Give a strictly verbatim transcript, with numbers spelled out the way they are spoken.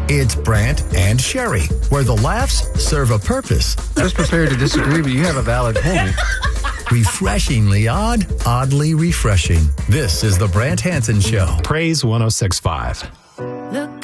It's Brant and Sherry, where the laughs serve a purpose. I was prepared to disagree, but you have a valid point. Refreshingly odd, oddly refreshing. This is the Brant Hansen Show. Praise one oh six point five. Look